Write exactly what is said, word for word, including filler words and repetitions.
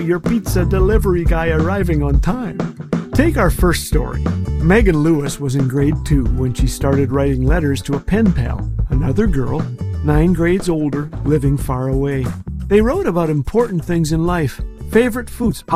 your pizza delivery guy arriving on time. Take our first story. Megan Lewis was in grade two when she started writing letters to a pen pal, another girl, nine grades older, living far away. They wrote about important things in life, favorite foods,